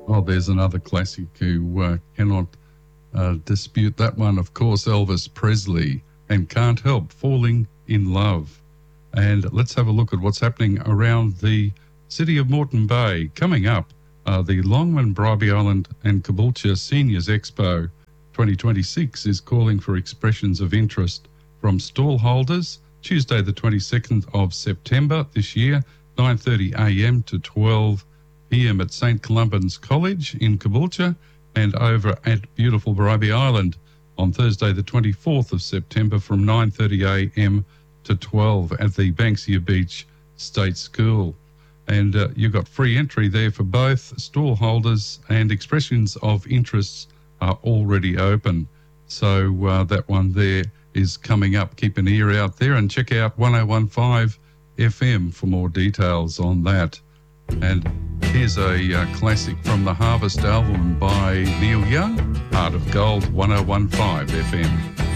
Oh, there's another classic who cannot dispute that one. Of course, Elvis Presley and Can't Help Falling in Love. And let's have a look at what's happening around the city of Moreton Bay. Coming up, the Longman, Bribie Island and Caboolture Seniors Expo 2026 is calling for expressions of interest from stall holders. Tuesday the 22nd of September this year, 9:30am to 12pm at St Columban's College in Caboolture, and over at beautiful Bribie Island on Thursday the 24th of September from 9:30am to 12 at the Banksia Beach State School. And you've got free entry there for both stall holders, and expressions of interests are already open. So that one there is coming up. Keep an ear out there and check out 1015 FM for more details on that. And here's a classic from the Harvest album by Neil Young, Heart of Gold, 1015 FM.